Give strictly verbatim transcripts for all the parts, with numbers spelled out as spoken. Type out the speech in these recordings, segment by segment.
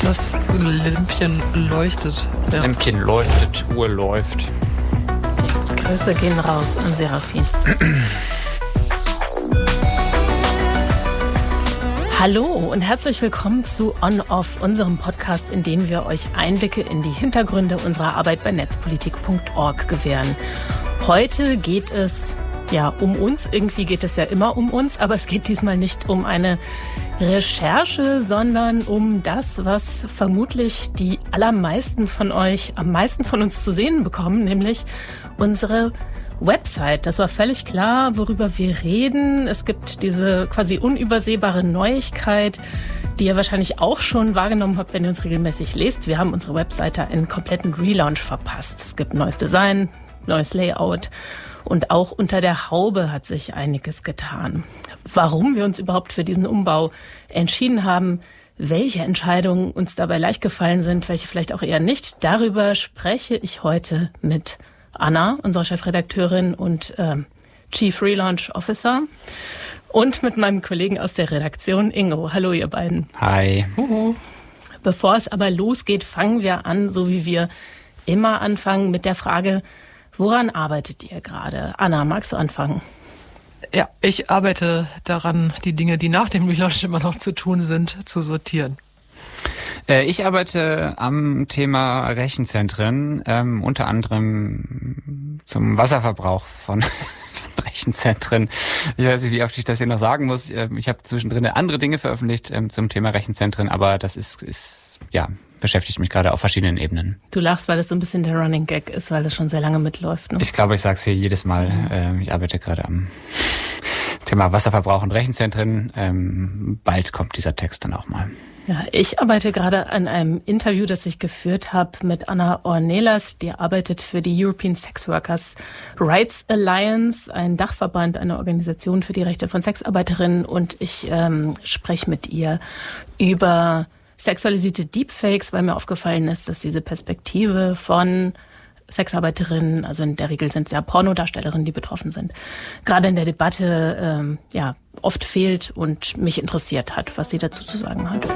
Das Lämpchen leuchtet. Ja. Lämpchen leuchtet, Uhr läuft. Grüße gehen raus an Serafin. Hallo und herzlich willkommen zu On-Off, unserem Podcast, in dem wir euch Einblicke in die Hintergründe unserer Arbeit bei netzpolitik punkt org gewähren. Heute geht es ja um uns. Irgendwie geht es ja immer um uns, aber es geht diesmal nicht um eine Recherche, sondern um das, was vermutlich die allermeisten von euch am meisten von uns zu sehen bekommen, nämlich unsere Website. Das war völlig klar, worüber wir reden. Es gibt diese quasi unübersehbare Neuigkeit, die ihr wahrscheinlich auch schon wahrgenommen habt, wenn ihr uns regelmäßig lest. Wir haben unsere Webseite einen kompletten Relaunch verpasst. Es gibt neues Design, neues Layout und auch unter der Haube hat sich einiges getan. Warum wir uns überhaupt für diesen Umbau entschieden haben, welche Entscheidungen uns dabei leicht gefallen sind, welche vielleicht auch eher nicht, darüber spreche ich heute mit Anna, unsere Chefredakteurin und äh, Chief Relaunch Officer, und mit meinem Kollegen aus der Redaktion, Ingo. Hallo, ihr beiden. Hi. Uhu. Bevor es aber losgeht, fangen wir an, so wie wir immer anfangen, mit der Frage, woran arbeitet ihr gerade? Anna, magst du anfangen? Ja, ich arbeite daran, die Dinge, die nach dem Relaunch immer noch zu tun sind, zu sortieren. Ich arbeite am Thema Rechenzentren, ähm, unter anderem zum Wasserverbrauch von, von Rechenzentren. Ich weiß nicht, wie oft ich das hier noch sagen muss. Ich habe zwischendrin andere Dinge veröffentlicht ähm, zum Thema Rechenzentren, aber das ist, ist ja beschäftigt mich gerade auf verschiedenen Ebenen. Du lachst, weil das so ein bisschen der Running Gag ist, weil das schon sehr lange mitläuft. Ne? Ich glaube, ich sage es hier jedes Mal. Äh, ich arbeite gerade am Thema Wasserverbrauch und Rechenzentren. Ähm, bald kommt dieser Text dann auch mal. Ja, ich arbeite gerade an einem Interview, das ich geführt habe mit Anna Ornelas. Die arbeitet für die European Sex Workers Rights Alliance, ein Dachverband, eine Organisation für die Rechte von Sexarbeiterinnen. Und ich ähm, spreche mit ihr über sexualisierte Deepfakes, weil mir aufgefallen ist, dass diese Perspektive von Sexarbeiterinnen, also in der Regel sind es ja Pornodarstellerinnen, die betroffen sind, gerade in der Debatte ähm, ja oft fehlt und mich interessiert hat, was sie dazu zu sagen hat.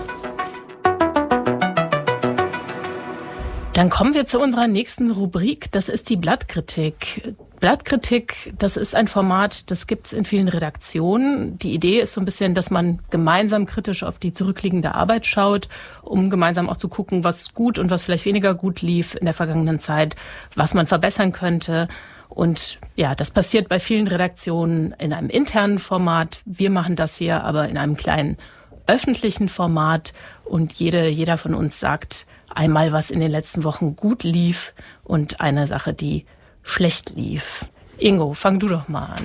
Dann kommen wir zu unserer nächsten Rubrik, das ist die Blattkritik. Blattkritik, das ist ein Format, das gibt's in vielen Redaktionen. Die Idee ist so ein bisschen, dass man gemeinsam kritisch auf die zurückliegende Arbeit schaut, um gemeinsam auch zu gucken, was gut und was vielleicht weniger gut lief in der vergangenen Zeit, was man verbessern könnte. Und ja, das passiert bei vielen Redaktionen in einem internen Format. Wir machen das hier aber in einem kleinen öffentlichen Format und jede, jeder von uns sagt einmal, was in den letzten Wochen gut lief und eine Sache, die schlecht lief. Ingo, fang du doch mal an.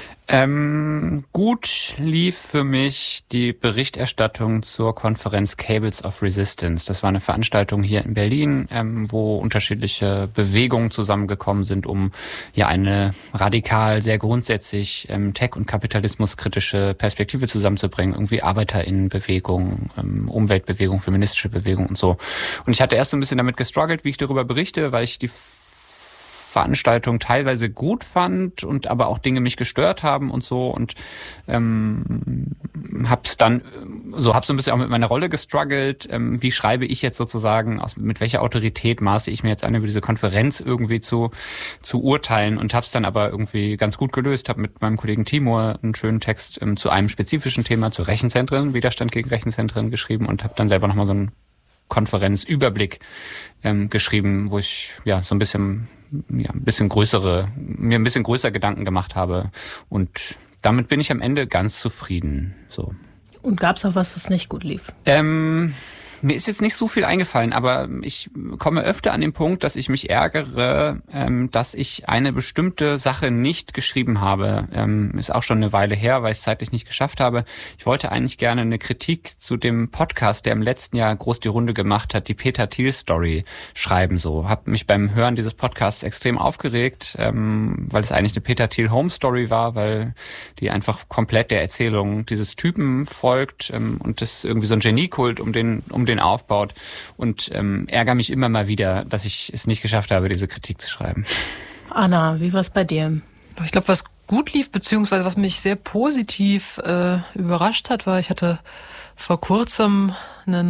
Ähm, gut lief für mich die Berichterstattung zur Konferenz Cables of Resistance. Das war eine Veranstaltung hier in Berlin, ähm, wo unterschiedliche Bewegungen zusammengekommen sind, um ja eine radikal, sehr grundsätzlich ähm, Tech- und kapitalismuskritische Perspektive zusammenzubringen. Irgendwie ArbeiterInnenbewegung, ähm, Umweltbewegung, feministische Bewegung und so. Und ich hatte erst so ein bisschen damit gestruggelt, wie ich darüber berichte, weil ich die Veranstaltung teilweise gut fand und aber auch Dinge mich gestört haben und so und ähm, hab's dann so hab so ein bisschen auch mit meiner Rolle gestruggelt. Ähm, wie schreibe ich jetzt sozusagen aus mit welcher Autorität maße ich mir jetzt an, über diese Konferenz irgendwie zu zu urteilen und hab's dann aber irgendwie ganz gut gelöst. Hab mit meinem Kollegen Timur einen schönen Text ähm, zu einem spezifischen Thema, zu Rechenzentren, Widerstand gegen Rechenzentren geschrieben und hab dann selber nochmal so einen Konferenzüberblick ähm, geschrieben, wo ich ja so ein bisschen ja ein bisschen größere mir ein bisschen größer Gedanken gemacht habe und damit bin ich am Ende ganz zufrieden. So. Und gab's auch was, was nicht gut lief? Ähm, mir ist jetzt nicht so viel eingefallen, aber ich komme öfter an den Punkt, dass ich mich ärgere, ähm, dass ich eine bestimmte Sache nicht geschrieben habe. Ähm, ist auch schon eine Weile her, weil ich es zeitlich nicht geschafft habe. Ich wollte eigentlich gerne eine Kritik zu dem Podcast, der im letzten Jahr groß die Runde gemacht hat, die Peter Thiel-Story, schreiben. So, habe mich beim Hören dieses Podcasts extrem aufgeregt, ähm, weil es eigentlich eine Peter Thiel-Home-Story war, weil die einfach komplett der Erzählung dieses Typen folgt ähm, und das irgendwie so ein Geniekult um den um den aufbaut und ähm, ärgere mich immer mal wieder, dass ich es nicht geschafft habe, diese Kritik zu schreiben. Anna, wie war es bei dir? Ich glaube, was gut lief, beziehungsweise was mich sehr positiv äh, überrascht hat, war, ich hatte vor kurzem einen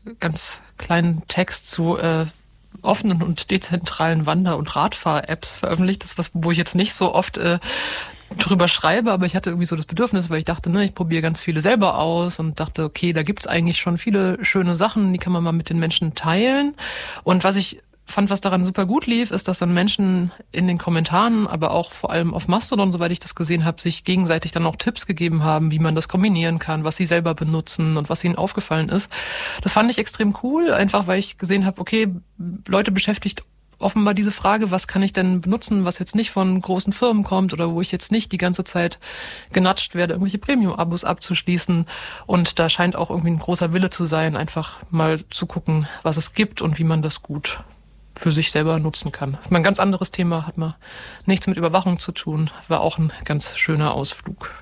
ganz kleinen Text zu äh, offenen und dezentralen Wander- und Radfahr-Apps veröffentlicht. Das ist was, wo ich jetzt nicht so oft äh, drüber schreibe, aber ich hatte irgendwie so das Bedürfnis, weil ich dachte, ne, ich probiere ganz viele selber aus und dachte, okay, da gibt's eigentlich schon viele schöne Sachen, die kann man mal mit den Menschen teilen. Und was ich fand, was daran super gut lief, ist, dass dann Menschen in den Kommentaren, aber auch vor allem auf Mastodon, soweit ich das gesehen habe, sich gegenseitig dann auch Tipps gegeben haben, wie man das kombinieren kann, was sie selber benutzen und was ihnen aufgefallen ist. Das fand ich extrem cool, einfach weil ich gesehen habe, okay, Leute beschäftigt offenbar diese Frage, was kann ich denn benutzen, was jetzt nicht von großen Firmen kommt oder wo ich jetzt nicht die ganze Zeit genatscht werde, irgendwelche Premium-Abos abzuschließen. Und da scheint auch irgendwie ein großer Wille zu sein, einfach mal zu gucken, was es gibt und wie man das gut für sich selber nutzen kann. Das ist mal ein ganz anderes Thema, hat mal nichts mit Überwachung zu tun, war auch ein ganz schöner Ausflug.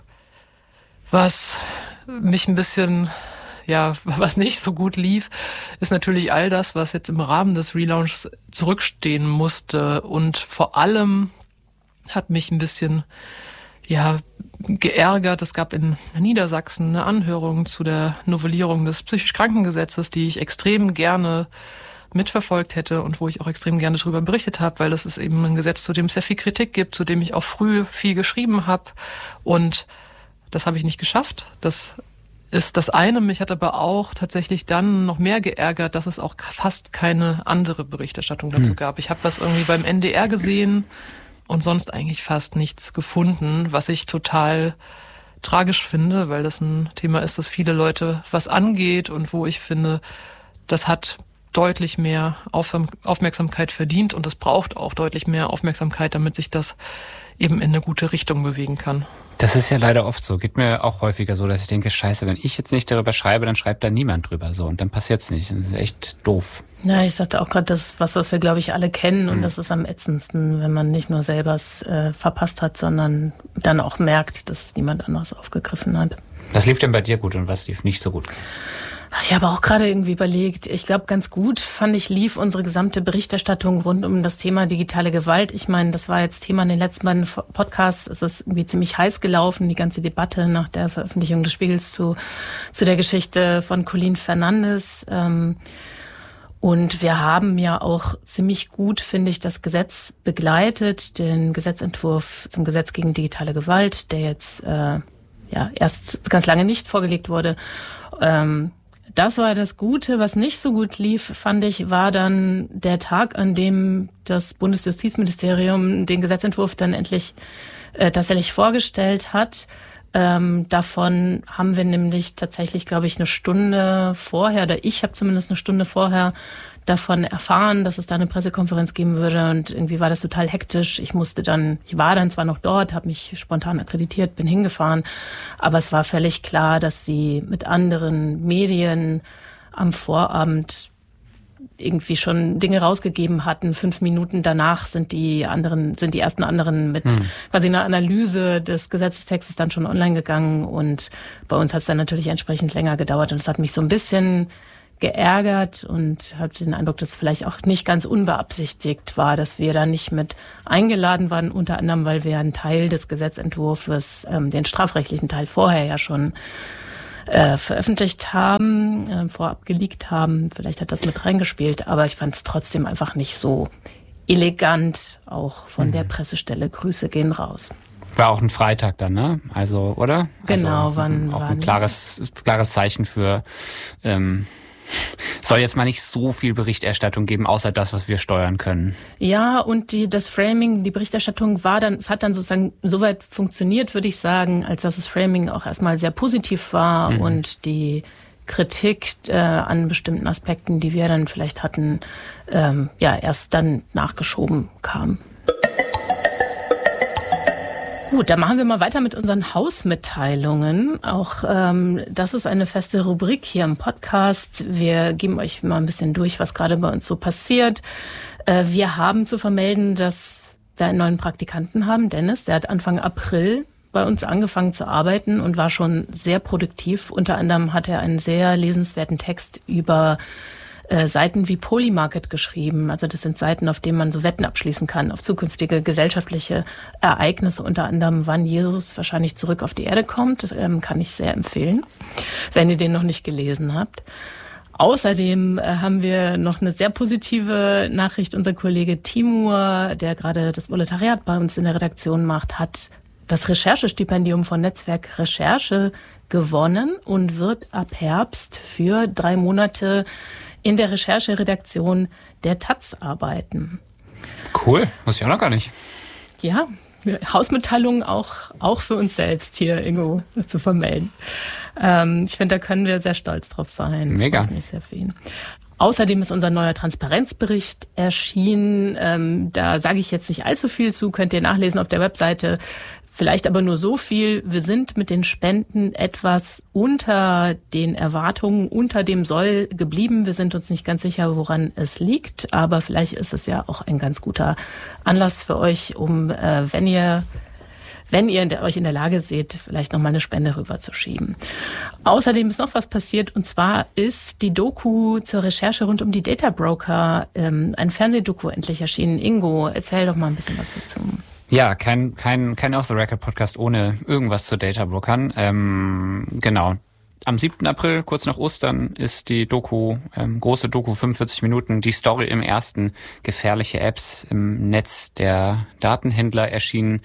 Was mich ein bisschen, ja, was nicht so gut lief, ist natürlich all das, was jetzt im Rahmen des Relaunchs zurückstehen musste. Und vor allem hat mich ein bisschen, ja, geärgert. Es gab in Niedersachsen eine Anhörung zu der Novellierung des psychisch Krankengesetzes, die ich extrem gerne mitverfolgt hätte und wo ich auch extrem gerne drüber berichtet habe, weil das ist eben ein Gesetz, zu dem es sehr viel Kritik gibt, zu dem ich auch früh viel geschrieben habe. Und das habe ich nicht geschafft. Das ist das eine. Mich hat aber auch tatsächlich dann noch mehr geärgert, dass es auch fast keine andere Berichterstattung dazu gab. Ich habe was irgendwie beim N D R gesehen und sonst eigentlich fast nichts gefunden, was ich total tragisch finde, weil das ein Thema ist, das viele Leute was angeht und wo ich finde, das hat deutlich mehr Aufmerksamkeit verdient und es braucht auch deutlich mehr Aufmerksamkeit, damit sich das eben in eine gute Richtung bewegen kann. Das ist ja leider oft so. Geht mir auch häufiger so, dass ich denke, scheiße, wenn ich jetzt nicht darüber schreibe, dann schreibt da niemand drüber so und dann passiert's nicht. Das ist echt doof. Ja, ich dachte auch gerade, das was, was wir, glaube ich, alle kennen und mhm. das ist am ätzendsten, wenn man nicht nur selber es äh, verpasst hat, sondern dann auch merkt, dass es niemand anderes aufgegriffen hat. Was lief denn bei dir gut und was lief nicht so gut? Ich habe auch gerade irgendwie überlegt, ich glaube ganz gut, fand ich, lief unsere gesamte Berichterstattung rund um das Thema digitale Gewalt. Ich meine, das war jetzt Thema in den letzten beiden Podcasts. Es ist irgendwie ziemlich heiß gelaufen, die ganze Debatte nach der Veröffentlichung des Spiegels zu zu der Geschichte von Colleen Fernandes. Und wir haben ja auch ziemlich gut, finde ich, das Gesetz begleitet, den Gesetzentwurf zum Gesetz gegen digitale Gewalt, der jetzt äh, ja erst ganz lange nicht vorgelegt wurde. Ähm, Das war das Gute. Was nicht so gut lief, fand ich, war dann der Tag, an dem das Bundesjustizministerium den Gesetzentwurf dann endlich äh, tatsächlich vorgestellt hat. Ähm, davon haben wir nämlich tatsächlich, glaube ich, eine Stunde vorher, oder ich habe zumindest eine Stunde vorher davon erfahren, dass es da eine Pressekonferenz geben würde und irgendwie war das total hektisch. Ich musste dann, ich war dann zwar noch dort, habe mich spontan akkreditiert, bin hingefahren, aber es war völlig klar, dass sie mit anderen Medien am Vorabend irgendwie schon Dinge rausgegeben hatten. Fünf Minuten danach sind die anderen, sind die ersten anderen mit hm. quasi einer Analyse des Gesetzestextes dann schon online gegangen und bei uns hat es dann natürlich entsprechend länger gedauert und es hat mich so ein bisschen geärgert und habe den Eindruck, dass es vielleicht auch nicht ganz unbeabsichtigt war, dass wir da nicht mit eingeladen waren, unter anderem, weil wir einen Teil des Gesetzentwurfs, ähm, den strafrechtlichen Teil vorher ja schon äh, veröffentlicht haben, äh, vorab geleakt haben. Vielleicht hat das mit reingespielt, aber ich fand es trotzdem einfach nicht so elegant, auch von mhm. der Pressestelle. Grüße gehen raus. War auch ein Freitag dann, ne? Also, oder? Genau, also, wann auch ein klares, klares Zeichen für ähm, soll jetzt mal nicht so viel Berichterstattung geben, außer das, was wir steuern können. Ja, und die, das Framing, die Berichterstattung war dann, es hat dann sozusagen soweit funktioniert, würde ich sagen, als dass das Framing auch erstmal sehr positiv war mhm. und die Kritik äh, an bestimmten Aspekten, die wir dann vielleicht hatten, ähm, ja, erst dann nachgeschoben kam. Gut, dann machen wir mal weiter mit unseren Hausmitteilungen. Auch ähm, das ist eine feste Rubrik hier im Podcast. Wir geben euch mal ein bisschen durch, was gerade bei uns so passiert. Äh, wir haben zu vermelden, dass wir einen neuen Praktikanten haben, Dennis. Der hat Anfang April bei uns angefangen zu arbeiten und war schon sehr produktiv. Unter anderem hat er einen sehr lesenswerten Text über Äh, Seiten wie Polymarket geschrieben. Also das sind Seiten, auf denen man so Wetten abschließen kann auf zukünftige gesellschaftliche Ereignisse, unter anderem wann Jesus wahrscheinlich zurück auf die Erde kommt. Das ähm, kann ich sehr empfehlen, wenn ihr den noch nicht gelesen habt. Außerdem äh, haben wir noch eine sehr positive Nachricht. Unser Kollege Timur, der gerade das Volontariat bei uns in der Redaktion macht, hat das Recherchestipendium von Netzwerk Recherche gewonnen und wird ab Herbst für drei Monate in der Rechercheredaktion der Taz arbeiten. Cool, muss ich auch noch gar nicht. Ja, Hausmitteilungen auch, auch für uns selbst hier, Ingo, zu vermelden. Ähm, ich finde, da können wir sehr stolz drauf sein. Mega. Freut mich sehr für ihn. Außerdem ist unser neuer Transparenzbericht erschienen. Ähm, da sage ich jetzt nicht allzu viel zu, könnt ihr nachlesen auf der Webseite. Vielleicht aber nur so viel. Wir sind mit den Spenden etwas unter den Erwartungen, unter dem Soll geblieben. Wir sind uns nicht ganz sicher, woran es liegt. Aber vielleicht ist es ja auch ein ganz guter Anlass für euch, um, äh, wenn ihr wenn ihr in der, euch in der Lage seht, vielleicht noch mal eine Spende rüberzuschieben. Außerdem ist noch was passiert, und zwar ist die Doku zur Recherche rund um die Data Broker, ähm, ein Fernsehdoku endlich erschienen. Ingo, erzähl doch mal ein bisschen was dazu. Ja, kein kein kein Off-the-Record-Podcast ohne irgendwas zu Data-Brokern. Ähm, genau. Am siebten April, kurz nach Ostern, ist die Doku, ähm, große Doku, fünfundvierzig Minuten, die Story im ersten, gefährliche Apps im Netz der Datenhändler erschienen,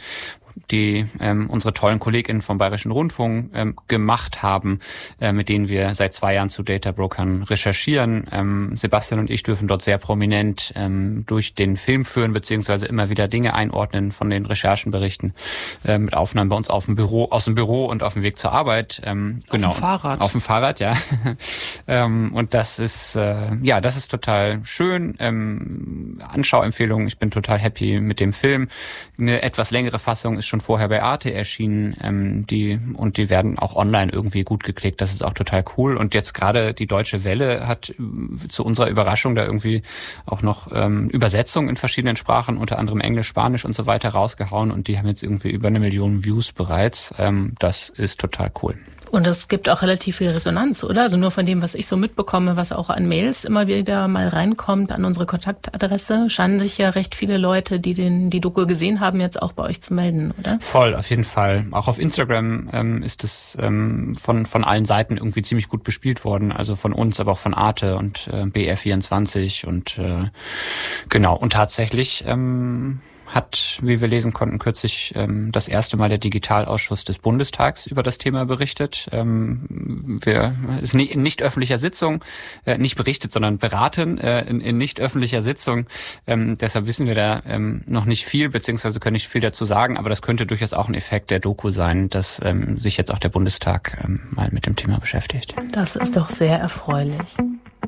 die ähm, unsere tollen KollegInnen vom Bayerischen Rundfunk ähm, gemacht haben, äh, mit denen wir seit zwei Jahren zu Data-Brokern recherchieren. Ähm, Sebastian und ich dürfen dort sehr prominent ähm, durch den Film führen, beziehungsweise immer wieder Dinge einordnen von den Recherchenberichten, äh, mit Aufnahmen bei uns auf dem Büro, aus dem Büro und auf dem Weg zur Arbeit. Ähm, genau. Auf dem Fahrrad. Auf dem Fahrrad, ja. ähm, und das ist, äh, ja, das ist total schön. Ähm, Anschauempfehlung, ich bin total happy mit dem Film. Eine etwas längere Fassung ist schon vorher bei Arte erschienen, ähm, die und die werden auch online irgendwie gut geklickt. Das ist auch total cool. Und jetzt gerade die Deutsche Welle hat äh, zu unserer Überraschung da irgendwie auch noch ähm, Übersetzungen in verschiedenen Sprachen, unter anderem Englisch, Spanisch und so weiter rausgehauen. Und die haben jetzt irgendwie über eine Million Views bereits. Ähm, das ist total cool. Und es gibt auch relativ viel Resonanz, oder? Also nur von dem, was ich so mitbekomme, was auch an Mails immer wieder mal reinkommt an unsere Kontaktadresse, scheinen sich ja recht viele Leute, die den die Doku gesehen haben, jetzt auch bei euch zu melden, oder? Voll, auf jeden Fall. Auch auf Instagram ähm, ist es ähm, von von allen Seiten irgendwie ziemlich gut bespielt worden. Also von uns, aber auch von Arte und äh, B R vierundzwanzig und äh, genau. Und tatsächlich ähm, hat, wie wir lesen konnten, kürzlich ähm, das erste Mal der Digitalausschuss des Bundestags über das Thema berichtet. Ähm, wir ist nie, in nicht öffentlicher Sitzung, äh, nicht berichtet, sondern beraten äh, in, in nicht öffentlicher Sitzung. Ähm, deshalb wissen wir da ähm, noch nicht viel, beziehungsweise können nicht viel dazu sagen, aber das könnte durchaus auch ein Effekt der Doku sein, dass ähm, sich jetzt auch der Bundestag ähm, mal mit dem Thema beschäftigt. Das ist doch sehr erfreulich.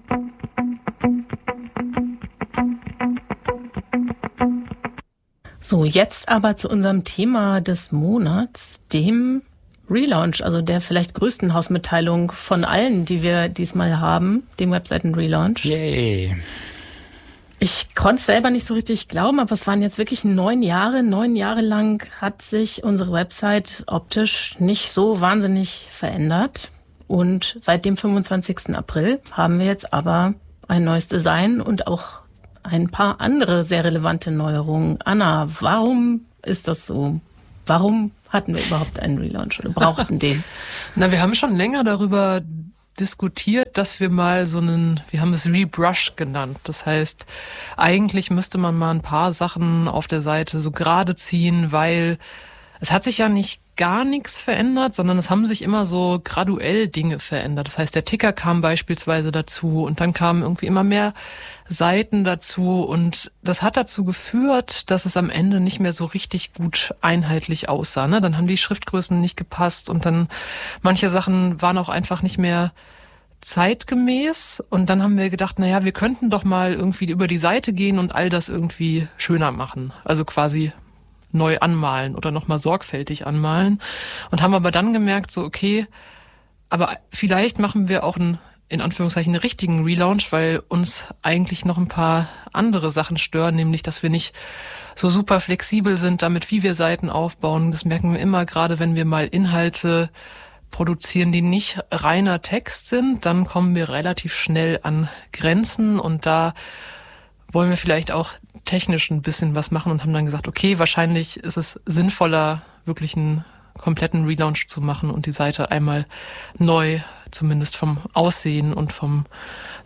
So, jetzt aber zu unserem Thema des Monats, dem Relaunch, also der vielleicht größten Hausmitteilung von allen, die wir diesmal haben, dem Webseiten-Relaunch. Yay! Ich konnte es selber nicht so richtig glauben, aber es waren jetzt wirklich neun Jahre. Neun Jahre lang hat sich unsere Website optisch nicht so wahnsinnig verändert. Und seit dem fünfundzwanzigsten April haben wir jetzt aber ein neues Design und auch ein paar andere sehr relevante Neuerungen. Anna, warum ist das so? Warum hatten wir überhaupt einen Relaunch oder brauchten den? Na, wir haben schon länger darüber diskutiert, dass wir mal so einen, wir haben es Rebrush genannt. Das heißt, eigentlich müsste man mal ein paar Sachen auf der Seite so gerade ziehen, weil es hat sich ja nicht gar nichts verändert, sondern es haben sich immer so graduell Dinge verändert. Das heißt, der Ticker kam beispielsweise dazu und dann kamen irgendwie immer mehr Seiten dazu und das hat dazu geführt, dass es am Ende nicht mehr so richtig gut einheitlich aussah. Ne? Dann haben die Schriftgrößen nicht gepasst und dann manche Sachen waren auch einfach nicht mehr zeitgemäß und dann haben wir gedacht, naja, wir könnten doch mal irgendwie über die Seite gehen und all das irgendwie schöner machen. Also quasi neu anmalen oder nochmal sorgfältig anmalen und haben aber dann gemerkt, so okay, aber vielleicht machen wir auch einen, in Anführungszeichen, einen richtigen Relaunch, weil uns eigentlich noch ein paar andere Sachen stören, nämlich, dass wir nicht so super flexibel sind damit, wie wir Seiten aufbauen. Das merken wir immer, gerade wenn wir mal Inhalte produzieren, die nicht reiner Text sind, dann kommen wir relativ schnell an Grenzen und da wollen wir vielleicht auch technisch ein bisschen was machen und haben dann gesagt, okay, wahrscheinlich ist es sinnvoller, wirklich einen kompletten Relaunch zu machen und die Seite einmal neu, zumindest vom Aussehen und vom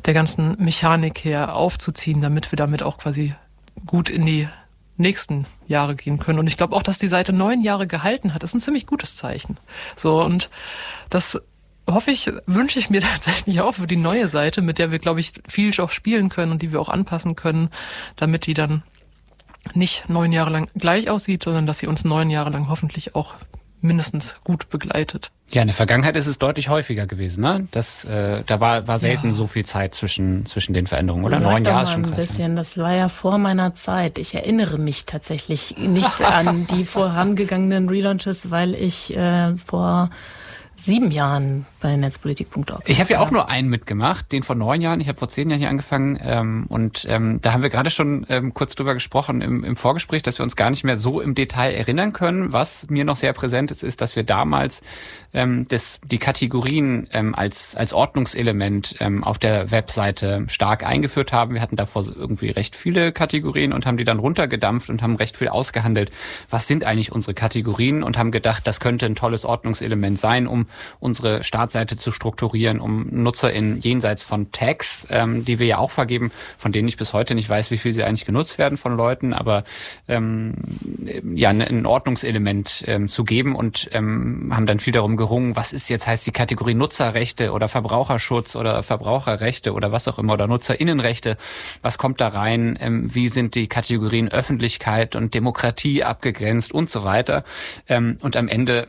der ganzen Mechanik her aufzuziehen, damit wir damit auch quasi gut in die nächsten Jahre gehen können. Und ich glaube auch, dass die Seite neun Jahre gehalten hat, ist ein ziemlich gutes Zeichen. So, und das hoffe ich, wünsche ich mir tatsächlich auch für die neue Seite, mit der wir, glaube ich, viel auch spielen können und die wir auch anpassen können, damit die dann nicht neun Jahre lang gleich aussieht, sondern dass sie uns neun Jahre lang hoffentlich auch mindestens gut begleitet. Ja, in der Vergangenheit ist es deutlich häufiger gewesen, ne? Das, äh, da war, war selten ja. so viel Zeit zwischen, zwischen den Veränderungen, oder? Sag Neun doch Jahre mal ist schon ein krass. bisschen. Das war ja vor meiner Zeit. Ich erinnere mich tatsächlich nicht an die vorangegangenen Relaunches, weil ich äh, vor sieben Jahren bei netzpolitik punkt org. Ich habe ja auch nur einen mitgemacht, den vor neun Jahren. Ich habe vor zehn Jahren hier angefangen ähm, und ähm, da haben wir gerade schon ähm, kurz drüber gesprochen im, im Vorgespräch, dass wir uns gar nicht mehr so im Detail erinnern können. Was mir noch sehr präsent ist, ist, dass wir damals ähm, das, die Kategorien ähm, als als Ordnungselement ähm, auf der Webseite stark eingeführt haben. Wir hatten davor irgendwie recht viele Kategorien und haben die dann runtergedampft und haben recht viel ausgehandelt. Was sind eigentlich unsere Kategorien? Und haben gedacht, das könnte ein tolles Ordnungselement sein, um unsere Startseite zu strukturieren, um NutzerInnen jenseits von Tags, ähm, die wir ja auch vergeben, von denen ich bis heute nicht weiß, wie viel sie eigentlich genutzt werden von Leuten, aber ähm, ja, ein Ordnungselement ähm, zu geben und ähm, haben dann viel darum gerungen, was ist jetzt, heißt die Kategorie Nutzerrechte oder Verbraucherschutz oder Verbraucherrechte oder was auch immer oder NutzerInnenrechte, was kommt da rein, ähm, wie sind die Kategorien Öffentlichkeit und Demokratie abgegrenzt und so weiter. Ähm, und am Ende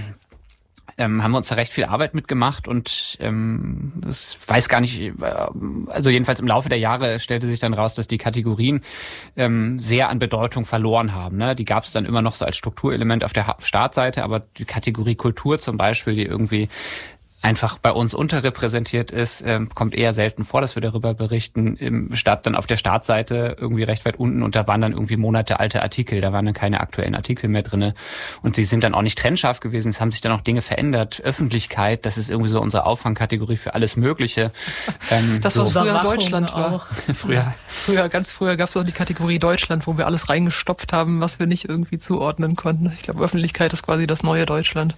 Ähm, haben wir uns da recht viel Arbeit mitgemacht und ähm, ich weiß gar nicht, äh, also jedenfalls im Laufe der Jahre stellte sich dann raus, dass die Kategorien ähm, sehr an Bedeutung verloren haben. Ne? Die gab es dann immer noch so als Strukturelement auf der ha- Startseite, aber die Kategorie Kultur zum Beispiel, die irgendwie einfach bei uns unterrepräsentiert ist, ähm, kommt eher selten vor, dass wir darüber berichten, im Start dann auf der Startseite irgendwie recht weit unten und da waren dann irgendwie monatealte Artikel, da waren dann keine aktuellen Artikel mehr drinne und sie sind dann auch nicht trennscharf gewesen, es haben sich dann auch Dinge verändert, Öffentlichkeit, das ist irgendwie so unsere Auffangkategorie für alles Mögliche. Ähm, das, was so. früher Überwachung Deutschland war. Auch. früher. früher, ganz früher gab es auch die Kategorie Deutschland, wo wir alles reingestopft haben, was wir nicht irgendwie zuordnen konnten. Ich glaube, Öffentlichkeit ist quasi das neue Deutschland.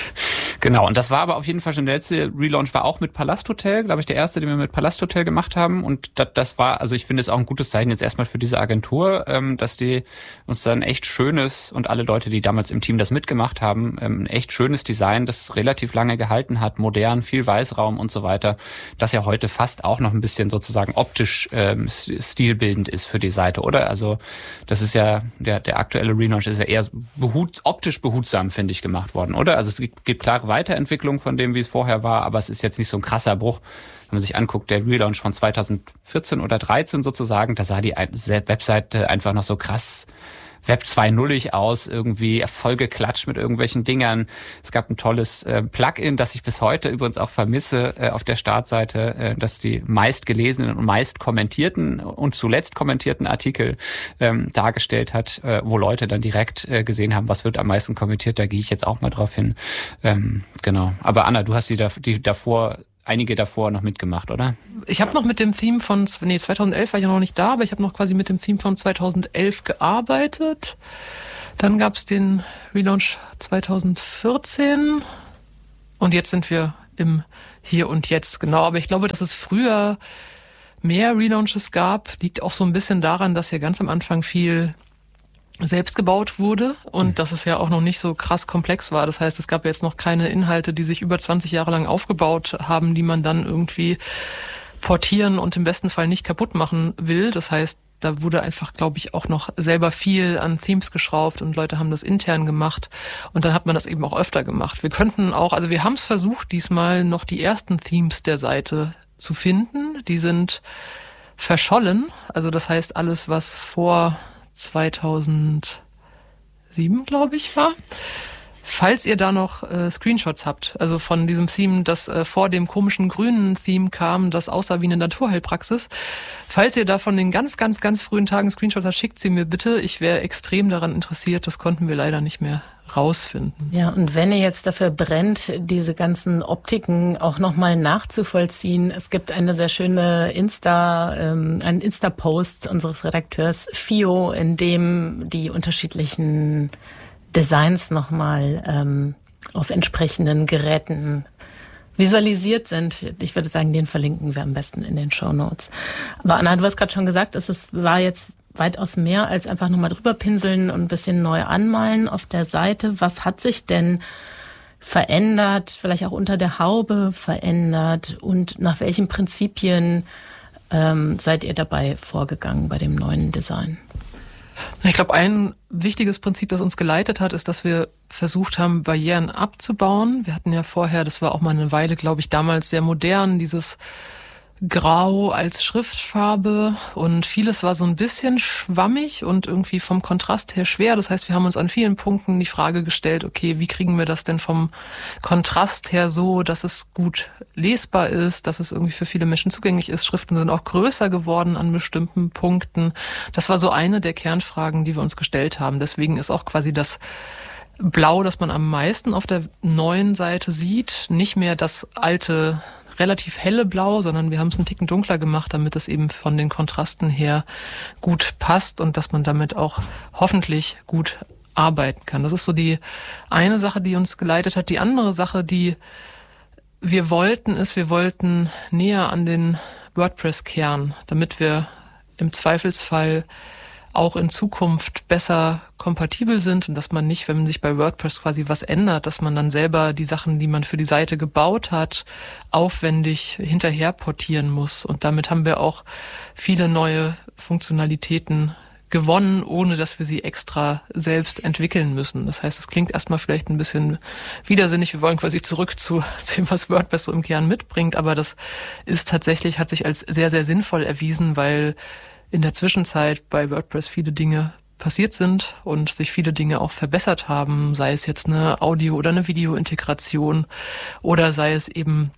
Genau, und das war aber auf jeden Fall schon der letzte Relaunch, war auch mit Palasthotel, glaube ich, der erste, den wir mit Palasthotel gemacht haben. Und das, das war, also ich finde es auch ein gutes Zeichen jetzt erstmal für diese Agentur, ähm, dass die uns dann echt schönes und alle Leute, die damals im Team das mitgemacht haben, ähm, ein echt schönes Design, das relativ lange gehalten hat, modern, viel Weißraum und so weiter, das ja heute fast auch noch ein bisschen sozusagen optisch ähm, stilbildend ist für die Seite, oder? Also das ist ja, der, der aktuelle Relaunch ist ja eher behut, optisch behutsam, finde ich, gemacht worden, oder? Also es gibt, gibt klare Weiterentwicklung von dem, wie es vorher war, aber es ist jetzt nicht so ein krasser Bruch. Wenn man sich anguckt, der Relaunch von zweitausendvierzehn oder dreizehn sozusagen, da sah die Webseite einfach noch so krass Web zwei Punkt null aus, irgendwie vollgeklatscht mit irgendwelchen Dingern. Es gab ein tolles äh, Plugin, das ich bis heute übrigens auch vermisse äh, auf der Startseite, äh, das die meist gelesenen und meist kommentierten und zuletzt kommentierten Artikel ähm, dargestellt hat, äh, wo Leute dann direkt äh, gesehen haben, was wird am meisten kommentiert. Da gehe ich jetzt auch mal drauf hin. Ähm, genau. Aber Anna, du hast die, da, die davor einige davor noch mitgemacht, oder? Ich habe noch mit dem Theme von, nee, zweitausendelf war ich ja noch nicht da, aber ich habe noch quasi mit dem Theme von zweitausendelf gearbeitet. Dann gab es den Relaunch zweitausendvierzehn und jetzt sind wir im Hier und Jetzt, genau. Aber ich glaube, dass es früher mehr Relaunches gab, liegt auch so ein bisschen daran, dass ja ganz am Anfang viel selbst gebaut wurde und dass es ja auch noch nicht so krass komplex war. Das heißt, es gab jetzt noch keine Inhalte, die sich über zwanzig Jahre lang aufgebaut haben, die man dann irgendwie portieren und im besten Fall nicht kaputt machen will. Das heißt, da wurde einfach, glaube ich, auch noch selber viel an Themes geschraubt und Leute haben das intern gemacht und dann hat man das eben auch öfter gemacht. Wir könnten auch, also wir haben es versucht, diesmal noch die ersten Themes der Seite zu finden. Die sind verschollen. Also das heißt, alles, was vor zweitausendsieben, glaube ich, war. Falls ihr da noch äh, Screenshots habt, also von diesem Theme, das äh, vor dem komischen grünen Theme kam, das aussah wie eine Naturheilpraxis. Falls ihr da von den ganz, ganz, ganz frühen Tagen Screenshots habt, schickt sie mir bitte. Ich wäre extrem daran interessiert. Das konnten wir leider nicht mehr rausfinden. Ja, und wenn ihr jetzt dafür brennt, diese ganzen Optiken auch nochmal nachzuvollziehen, es gibt eine sehr schöne Insta, ähm, einen Insta-Post unseres Redakteurs Fio, in dem die unterschiedlichen Designs nochmal ähm, auf entsprechenden Geräten visualisiert sind. Ich würde sagen, den verlinken wir am besten in den Shownotes. Aber Anna, du hast gerade schon gesagt, es ist, war jetzt weitaus mehr als einfach nochmal drüber pinseln und ein bisschen neu anmalen auf der Seite. Was hat sich denn verändert, vielleicht auch unter der Haube verändert und nach welchen Prinzipien ähm, seid ihr dabei vorgegangen bei dem neuen Design? Ich glaube, ein wichtiges Prinzip, das uns geleitet hat, ist, dass wir versucht haben, Barrieren abzubauen. Wir hatten ja vorher, das war auch mal eine Weile, glaube ich, damals sehr modern, dieses Grau als Schriftfarbe und vieles war so ein bisschen schwammig und irgendwie vom Kontrast her schwer. Das heißt, wir haben uns an vielen Punkten die Frage gestellt, okay, wie kriegen wir das denn vom Kontrast her so, dass es gut lesbar ist, dass es irgendwie für viele Menschen zugänglich ist. Schriften sind auch größer geworden an bestimmten Punkten. Das war so eine der Kernfragen, die wir uns gestellt haben. Deswegen ist auch quasi das Blau, das man am meisten auf der neuen Seite sieht, nicht mehr das alte relativ helle Blau, sondern wir haben es einen Ticken dunkler gemacht, damit es eben von den Kontrasten her gut passt und dass man damit auch hoffentlich gut arbeiten kann. Das ist so die eine Sache, die uns geleitet hat. Die andere Sache, die wir wollten, ist, wir wollten näher an den WordPress-Kern, damit wir im Zweifelsfall auch in Zukunft besser kompatibel sind und dass man nicht, wenn man sich bei WordPress quasi was ändert, dass man dann selber die Sachen, die man für die Seite gebaut hat, aufwendig hinterher portieren muss. Und damit haben wir auch viele neue Funktionalitäten gewonnen, ohne dass wir sie extra selbst entwickeln müssen. Das heißt, es klingt erstmal vielleicht ein bisschen widersinnig. Wir wollen quasi zurück zu dem, was WordPress so im Kern mitbringt, aber das ist tatsächlich, hat sich als sehr, sehr sinnvoll erwiesen, weil in der Zwischenzeit bei WordPress viele Dinge passiert sind und sich viele Dinge auch verbessert haben, sei es jetzt eine Audio- oder eine Videointegration oder sei es eben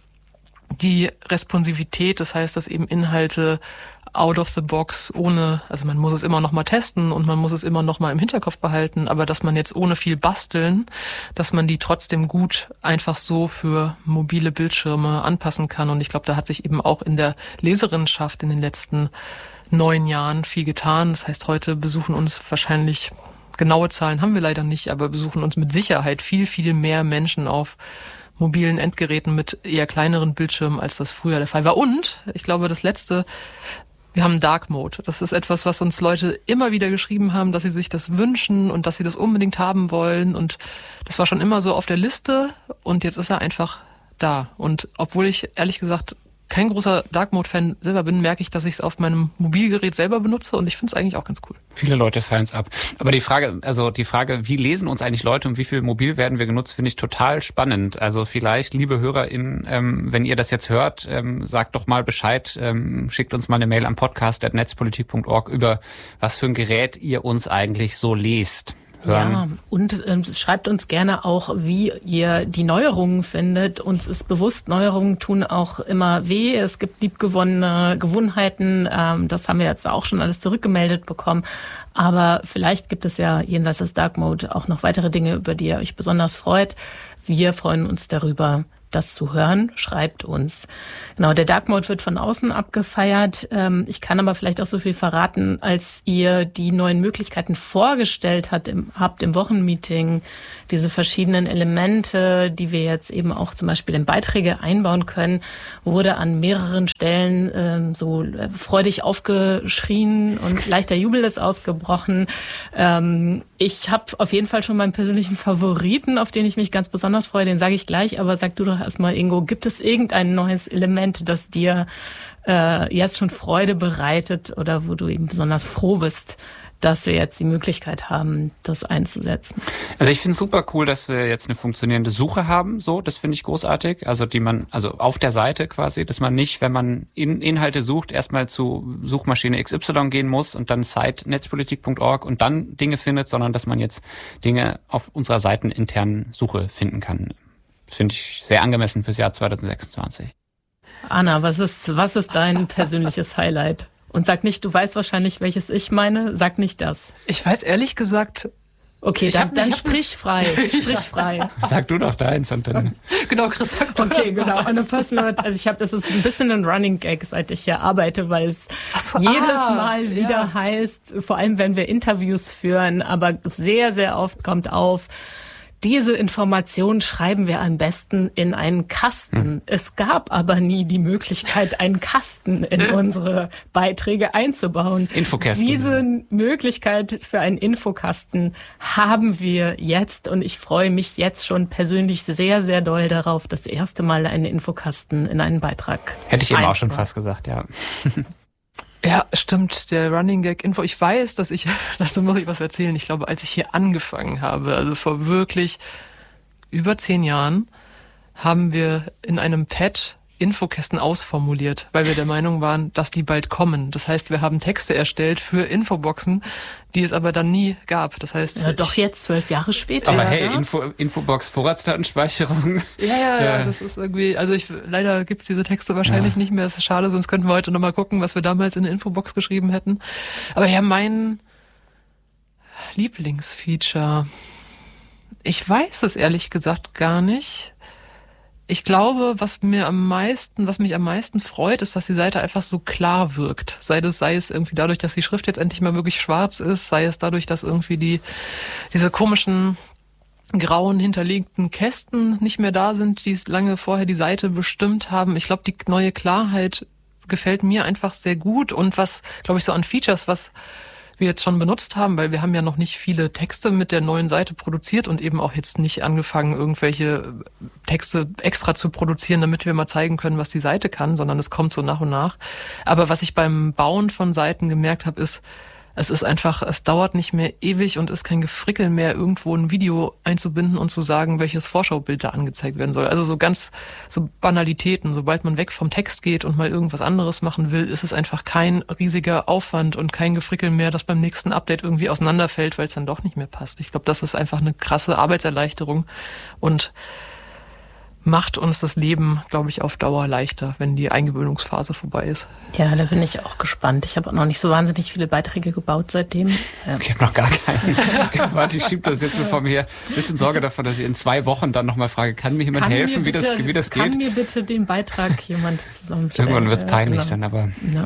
die Responsivität, das heißt, dass eben Inhalte out of the box ohne, also man muss es immer noch mal testen und man muss es immer noch mal im Hinterkopf behalten, aber dass man jetzt ohne viel basteln, dass man die trotzdem gut einfach so für mobile Bildschirme anpassen kann und ich glaube, da hat sich eben auch in der Leserinnenschaft in den letzten neun Jahren viel getan. Das heißt, heute besuchen uns wahrscheinlich, genaue Zahlen haben wir leider nicht, aber besuchen uns mit Sicherheit viel, viel mehr Menschen auf mobilen Endgeräten mit eher kleineren Bildschirmen, als das früher der Fall war. Und ich glaube, das Letzte, wir haben Dark Mode. Das ist etwas, was uns Leute immer wieder geschrieben haben, dass sie sich das wünschen und dass sie das unbedingt haben wollen. Und das war schon immer so auf der Liste und jetzt ist er einfach da. Und obwohl ich ehrlich gesagt kein großer Dark Mode-Fan selber bin, merke ich, dass ich es auf meinem Mobilgerät selber benutze und ich finde es eigentlich auch ganz cool. Viele Leute feiern es ab. Aber die Frage, also die Frage, wie lesen uns eigentlich Leute und wie viel mobil werden wir genutzt, finde ich total spannend. Also vielleicht, liebe HörerInnen, ähm, wenn ihr das jetzt hört, ähm, sagt doch mal Bescheid, ähm, schickt uns mal eine Mail am podcast at netzpolitik punkt org über was für ein Gerät ihr uns eigentlich so lest. Hören. Ja, und ähm, schreibt uns gerne auch, wie ihr die Neuerungen findet. Uns ist bewusst, Neuerungen tun auch immer weh. Es gibt liebgewonnene Gewohnheiten. Ähm, das haben wir jetzt auch schon alles zurückgemeldet bekommen. Aber vielleicht gibt es ja jenseits des Dark Mode auch noch weitere Dinge, über die ihr euch besonders freut. Wir freuen uns darüber, das zu hören. Schreibt uns. Genau, der Dark Mode wird von außen abgefeiert. Ich kann aber vielleicht auch so viel verraten, als ihr die neuen Möglichkeiten vorgestellt habt im, habt im Wochenmeeting, diese verschiedenen Elemente, die wir jetzt eben auch zum Beispiel in Beiträge einbauen können, wurde an mehreren Stellen ähm, so freudig aufgeschrien und leichter Jubel ist ausgebrochen. Ähm, ich habe auf jeden Fall schon meinen persönlichen Favoriten, auf den ich mich ganz besonders freue, den sage ich gleich, aber sag du doch erstmal, Ingo, gibt es irgendein neues Element, das dir äh, jetzt schon Freude bereitet oder wo du eben besonders froh bist, dass wir jetzt die Möglichkeit haben, das einzusetzen? Also ich finde es super cool, dass wir jetzt eine funktionierende Suche haben. So, das finde ich großartig. Also die man, also auf der Seite quasi, dass man nicht, wenn man in Inhalte sucht, erstmal zu Suchmaschine X Y gehen muss und dann Site netzpolitik punkt org und dann Dinge findet, sondern dass man jetzt Dinge auf unserer seiteninternen Suche finden kann. Das finde ich sehr angemessen fürs Jahr zwanzig sechsundzwanzig. Anna, was ist, was ist dein persönliches Highlight? Und sag nicht, du weißt wahrscheinlich, welches ich meine. Sag nicht das. Ich weiß ehrlich gesagt. Okay, dann, dann sprich frei. Sprich frei. Sag du doch deins und dann. Genau, Chris, sag du Okay, genau. Und personal, also ich habe, das ist ein bisschen ein Running Gag, seit ich hier arbeite, weil es so, jedes ah, Mal wieder ja. heißt, vor allem wenn wir Interviews führen, aber sehr, sehr oft kommt auf, Diese Information schreiben wir am besten in einen Kasten. Hm. Es gab aber nie die Möglichkeit, einen Kasten in unsere Beiträge einzubauen. Infokasten. Diese Möglichkeit für einen Infokasten haben wir jetzt und ich freue mich jetzt schon persönlich sehr, sehr doll darauf, das erste Mal einen Infokasten in einen Beitrag. Hätte ich eben auch schon fast gesagt, ja. Ja, stimmt, der Running Gag Info. Ich weiß, dass ich, dazu muss ich was erzählen. Ich glaube, als ich hier angefangen habe, also vor wirklich über zehn Jahren, haben wir in einem Pad Infokästen ausformuliert, weil wir der Meinung waren, dass die bald kommen. Das heißt, wir haben Texte erstellt für Infoboxen, die es aber dann nie gab. Das heißt, ja, doch jetzt zwölf Jahre später. Aber ja, hey, ja. Info, Infobox Vorratsdatenspeicherung. Ja, ja, ja, das ist irgendwie, also ich, leider gibt's diese Texte wahrscheinlich ja. nicht mehr. Das ist schade, sonst könnten wir heute nochmal gucken, was wir damals in der Infobox geschrieben hätten. Aber ja, mein Lieblingsfeature, ich weiß es ehrlich gesagt gar nicht. Ich glaube, was mir am meisten, was mich am meisten freut, ist, dass die Seite einfach so klar wirkt. Sei es, sei es irgendwie dadurch, dass die Schrift jetzt endlich mal wirklich schwarz ist, sei es dadurch, dass irgendwie die, diese komischen grauen hinterlegten Kästen nicht mehr da sind, die es lange vorher die Seite bestimmt haben. Ich glaube, die neue Klarheit gefällt mir einfach sehr gut und was, glaube ich, so an Features, was wir jetzt schon benutzt haben, weil wir haben ja noch nicht viele Texte mit der neuen Seite produziert und eben auch jetzt nicht angefangen, irgendwelche Texte extra zu produzieren, damit wir mal zeigen können, was die Seite kann, sondern es kommt so nach und nach. Aber was ich beim Bauen von Seiten gemerkt habe, ist, es ist einfach, es dauert nicht mehr ewig und ist kein Gefrickel mehr, irgendwo ein Video einzubinden und zu sagen, welches Vorschaubild da angezeigt werden soll. Also so ganz, so Banalitäten. Sobald man weg vom Text geht und mal irgendwas anderes machen will, ist es einfach kein riesiger Aufwand und kein Gefrickel mehr, das beim nächsten Update irgendwie auseinanderfällt, weil es dann doch nicht mehr passt. Ich glaube, das ist einfach eine krasse Arbeitserleichterung und macht uns das Leben, glaube ich, auf Dauer leichter, wenn die Eingewöhnungsphase vorbei ist. Ja, da bin ich auch gespannt. Ich habe auch noch nicht so wahnsinnig viele Beiträge gebaut seitdem. Ähm. Ich habe noch gar keinen. Warte, ich schiebe das jetzt so vor mir her. Bisschen Sorge davor, dass ich in zwei Wochen dann nochmal frage, kann mir jemand kann helfen, mir bitte, wie, das, wie das geht? Kann mir bitte den Beitrag jemand zusammenstellen? Irgendwann wird es peinlich ja, dann, aber... Ja.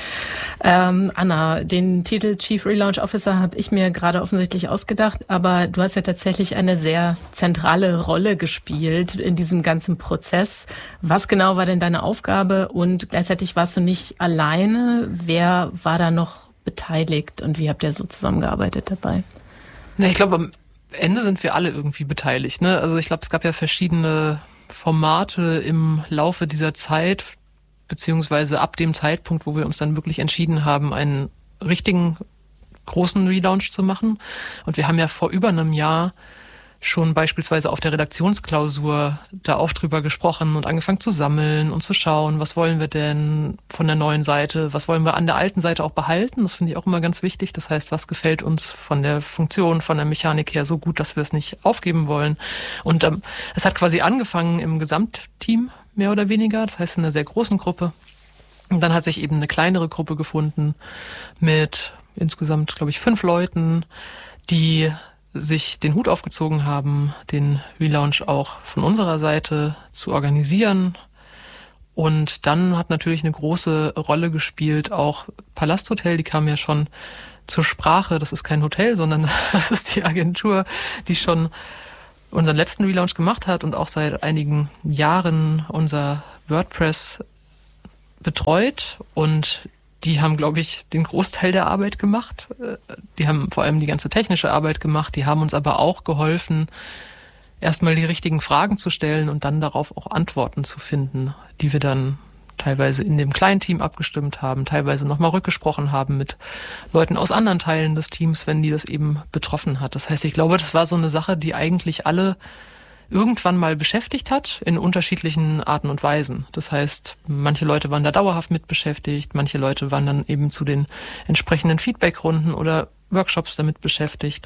Ähm, Anna, den Titel Chief Relaunch Officer habe ich mir gerade offensichtlich ausgedacht, aber du hast ja tatsächlich eine sehr zentrale Rolle gespielt in diesem ganzen Prozess. Was genau war denn deine Aufgabe und gleichzeitig warst du nicht alleine? Wer war da noch beteiligt und wie habt ihr so zusammengearbeitet dabei? Na, ich glaube, am Ende sind wir alle irgendwie beteiligt, ne? Also ich glaube, es gab ja verschiedene Formate im Laufe dieser Zeit, beziehungsweise ab dem Zeitpunkt, wo wir uns dann wirklich entschieden haben, einen richtigen großen Relaunch zu machen. Und wir haben ja vor über einem Jahr schon beispielsweise auf der Redaktionsklausur da auch drüber gesprochen und angefangen zu sammeln und zu schauen, was wollen wir denn von der neuen Seite, was wollen wir an der alten Seite auch behalten. Das finde ich auch immer ganz wichtig. Das heißt, was gefällt uns von der Funktion, von der Mechanik her so gut, dass wir es nicht aufgeben wollen. Und ähm, es hat quasi angefangen im Gesamtteam, mehr oder weniger, das heißt in einer sehr großen Gruppe. Und dann hat sich eben eine kleinere Gruppe gefunden mit insgesamt, glaube ich, fünf Leuten, die sich den Hut aufgezogen haben, den Relaunch auch von unserer Seite zu organisieren. Und dann hat natürlich eine große Rolle gespielt auch Palasthotel, die kam ja schon zur Sprache. Das ist kein Hotel, sondern das ist die Agentur, die schon unseren letzten Relaunch gemacht hat und auch seit einigen Jahren unser WordPress betreut. Und die haben, glaube ich, den Großteil der Arbeit gemacht. Die haben vor allem die ganze technische Arbeit gemacht. Die haben uns aber auch geholfen, erstmal die richtigen Fragen zu stellen und dann darauf auch Antworten zu finden, die wir dann teilweise in dem kleinen Team abgestimmt haben, teilweise nochmal rückgesprochen haben mit Leuten aus anderen Teilen des Teams, wenn die das eben betroffen hat. Das heißt, ich glaube, das war so eine Sache, die eigentlich alle irgendwann mal beschäftigt hat, in unterschiedlichen Arten und Weisen. Das heißt, manche Leute waren da dauerhaft mit beschäftigt, manche Leute waren dann eben zu den entsprechenden Feedbackrunden oder Workshops damit beschäftigt.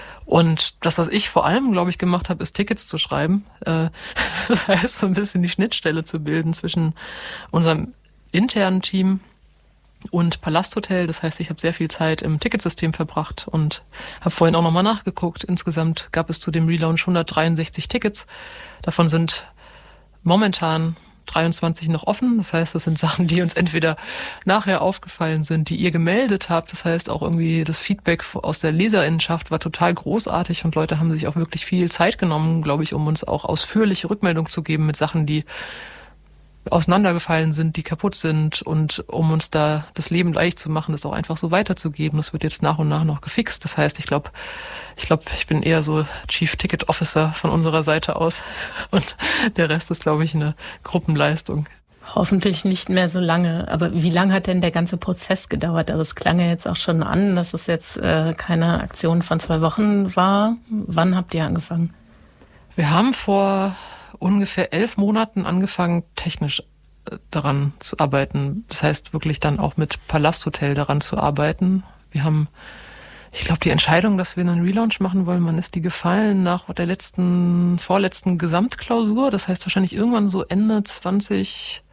Und das, was ich vor allem, glaube ich, gemacht habe, ist Tickets zu schreiben. Das heißt, so ein bisschen die Schnittstelle zu bilden zwischen unserem internen Team und Palasthotel. Das heißt, ich habe sehr viel Zeit im Ticketsystem verbracht und habe vorhin auch nochmal nachgeguckt. Insgesamt gab es zu dem Relaunch hundertdreiundsechzig Tickets. Davon sind momentan dreiundzwanzig noch offen. Das heißt, das sind Sachen, die uns entweder nachher aufgefallen sind, die ihr gemeldet habt. Das heißt, auch irgendwie das Feedback aus der Leserinnenschaft war total großartig und Leute haben sich auch wirklich viel Zeit genommen, glaube ich, um uns auch ausführliche Rückmeldung zu geben mit Sachen, die auseinandergefallen sind, die kaputt sind und um uns da das Leben leicht zu machen, das auch einfach so weiterzugeben. Das wird jetzt nach und nach noch gefixt. Das heißt, ich glaube, ich glaube, ich bin eher so Chief Ticket Officer von unserer Seite aus und der Rest ist, glaube ich, eine Gruppenleistung. Hoffentlich nicht mehr so lange. Aber wie lange hat denn der ganze Prozess gedauert? Also es klang ja jetzt auch schon an, dass es jetzt äh, keine Aktion von zwei Wochen war. Wann habt ihr angefangen? Wir haben vor ungefähr elf Monaten angefangen, technisch daran zu arbeiten. Das heißt, wirklich dann auch mit Palasthotel daran zu arbeiten. Wir haben, ich glaube, die Entscheidung, dass wir einen Relaunch machen wollen, wann ist die gefallen? Nach der letzten, vorletzten Gesamtklausur. Das heißt wahrscheinlich irgendwann so Ende zwanzig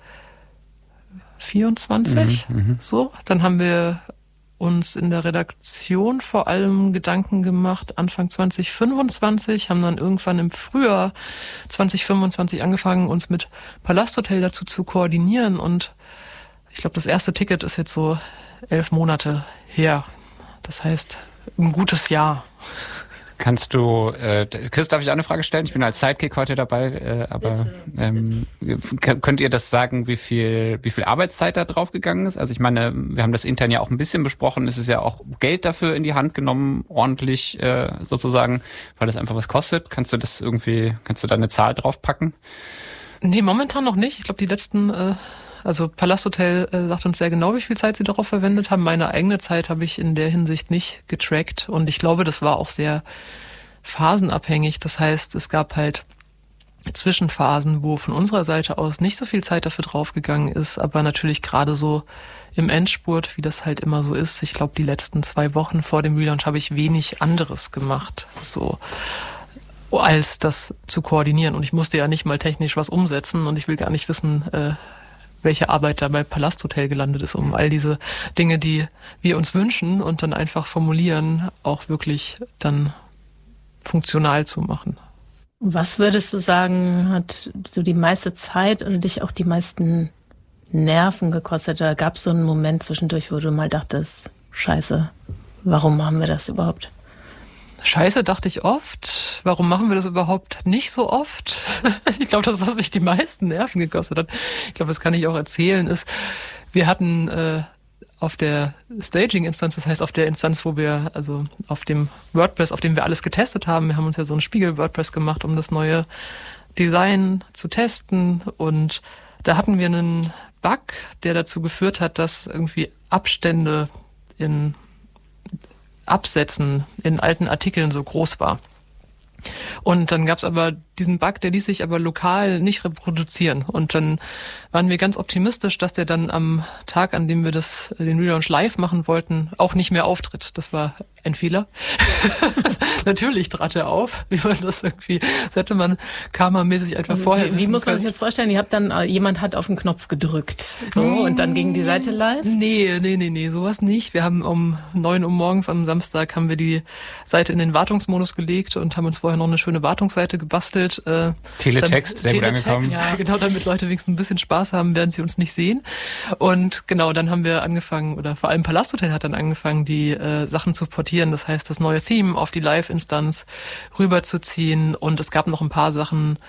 vierundzwanzig. Mhm, so, dann haben wir uns in der Redaktion vor allem Gedanken gemacht, Anfang zwanzig fünfundzwanzig, haben dann irgendwann im Frühjahr zwanzig fünfundzwanzig angefangen, uns mit Palasthotel dazu zu koordinieren und ich glaube, das erste Ticket ist jetzt so elf Monate her. Das heißt, ein gutes Jahr. Kannst du, äh, Chris, darf ich auch eine Frage stellen? Ich bin als Sidekick heute dabei, äh, aber ähm, könnt ihr das sagen, wie viel wie viel Arbeitszeit da drauf gegangen ist? Also ich meine, wir haben das intern ja auch ein bisschen besprochen. Es ist ja auch Geld dafür in die Hand genommen, ordentlich äh, sozusagen, weil das einfach was kostet. Kannst du das irgendwie, kannst du da eine Zahl draufpacken? Nee, momentan noch nicht. Ich glaube, die letzten, äh, also Palasthotel äh, sagt uns sehr genau, wie viel Zeit sie darauf verwendet haben. Meine eigene Zeit habe ich in der Hinsicht nicht getrackt und ich glaube, das war auch sehr phasenabhängig. Das heißt, es gab halt Zwischenphasen, wo von unserer Seite aus nicht so viel Zeit dafür draufgegangen ist, aber natürlich gerade so im Endspurt, wie das halt immer so ist. Ich glaube, die letzten zwei Wochen vor dem Relaunch habe ich wenig anderes gemacht, so als das zu koordinieren. Und ich musste ja nicht mal technisch was umsetzen und ich will gar nicht wissen, äh, welche Arbeit da bei Palasthotel gelandet ist, um all diese Dinge, die wir uns wünschen und dann einfach formulieren, auch wirklich dann funktional zu machen. Was würdest du sagen, hat so die meiste Zeit oder dich auch die meisten Nerven gekostet? Da gab es so einen Moment zwischendurch, wo du mal dachtest, scheiße, warum machen wir das überhaupt? Scheiße, dachte ich oft. Warum machen wir das überhaupt nicht so oft? Ich glaube, das, was mich die meisten Nerven gekostet hat, ich glaube, das kann ich auch erzählen, ist, wir hatten äh, auf der Staging-Instanz, das heißt auf der Instanz, wo wir, also auf dem WordPress, auf dem wir alles getestet haben, wir haben uns ja so einen Spiegel-WordPress gemacht, um das neue Design zu testen und da hatten wir einen Bug, der dazu geführt hat, dass irgendwie Abstände in Absätzen in alten Artikeln so groß war. Und dann gab's aber diesen Bug, der ließ sich aber lokal nicht reproduzieren. Und dann waren wir ganz optimistisch, dass der dann am Tag, an dem wir das den Relaunch live machen wollten, auch nicht mehr auftritt. Das war ein Fehler. Natürlich trat er auf, wie man das irgendwie, das hätte man karmamäßig einfach also vorher Wie, wie muss man sich jetzt vorstellen? Ihr habt dann, äh, jemand hat auf den Knopf gedrückt, so, mmh, und dann ging die Seite live? Nee, nee, nee, nee, sowas nicht. Wir haben um neun Uhr morgens am Samstag haben wir die Seite in den Wartungsmodus gelegt und haben uns vorher noch eine schöne Wartungsseite gebastelt. Äh, Teletext, dann, sehr Teletext, gut angekommen. Ja, genau, damit Leute wenigstens ein bisschen Spaß haben, werden sie uns nicht sehen. Und genau, dann haben wir angefangen, oder vor allem Palasthotel hat dann angefangen, die äh, Sachen zu portieren. Das heißt, das neue Theme auf die Live-Instanz rüberzuziehen. Und es gab noch ein paar Sachen,